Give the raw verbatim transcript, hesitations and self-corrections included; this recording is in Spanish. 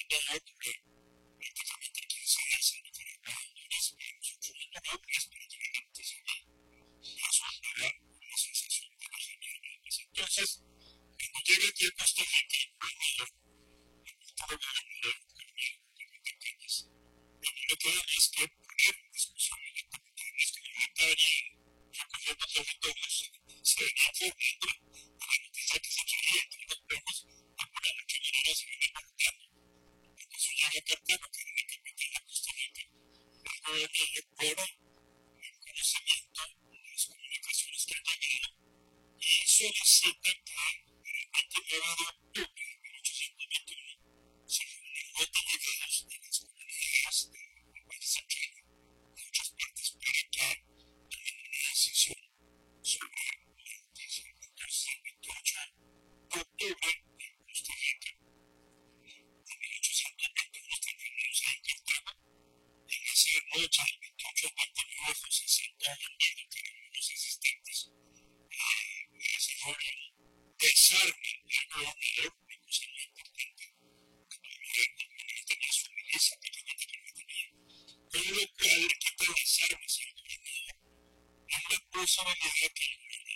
gobernador duró prácticamente quince días en Nicaragua, Honduras, y nosotros no logramos, pero realmente se ve. Y eso era una sensación de los gobiernos. Entonces, cuando llega aquí a Costa Rica, el gobernador, el último gobernador, Carmelo Cañas, lo único que hace es que poner en discusión la capitalista comunitaria, recogiendo sobre todo, se venía formando a la noticia que se quería entre los pueblos, a por la que manera se viene marcando. Cuando se llega a Cartago, que era la capital de Costa Rica, el gobernador pone en conocimiento las comunicaciones que han llegado y solicita que el veintinueve de octubre de mil ochocientos veintiuno se reúnan los delegados de las comunidades del Valle Central de muchas partes para que tomen una decisión sobre la noticia. Entonces, el veintiocho de octubre en Costa Rica de mil ochocientos veintiuno están reunidos ahí en Cartago. En esa noche, el veintiocho al veintinueve, José Santos Olmedo, que eran unos asistentes, ese joven desarme el gobernador, una cosa muy importante, que no era tenía su milicia pequeñita que no tenía, con lo cual le quita las armas al gobernador en la posibilidad que el